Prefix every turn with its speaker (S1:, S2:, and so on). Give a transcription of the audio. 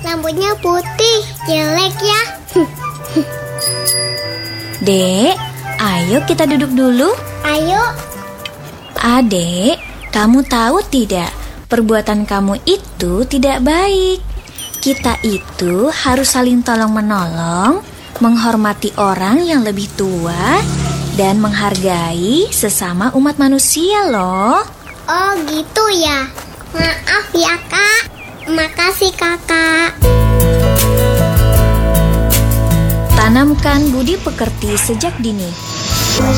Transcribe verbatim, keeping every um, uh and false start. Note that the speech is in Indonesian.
S1: Rambutnya putih, jelek ya.
S2: Dek, ayo kita duduk dulu.
S1: Ayo.
S2: Adek, kamu tahu tidak, perbuatan kamu itu tidak baik. Kita itu harus saling tolong-menolong, menghormati orang yang lebih tua, dan menghargai sesama umat manusia loh.
S1: Oh gitu ya. Maaf ya kak. Makasih kakak.
S2: Tanamkan budi pekerti sejak dini.